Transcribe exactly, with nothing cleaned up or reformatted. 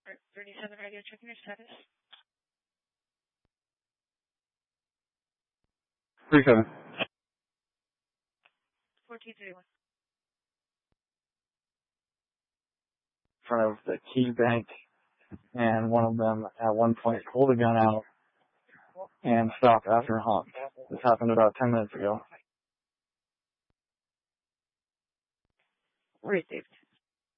thirty-seven radio, checking your status. three seven. fourteen thirty-one. In front of the Key Bank, and one of them at one point pulled a gun out and stopped after honked. This happened about ten minutes ago. Received.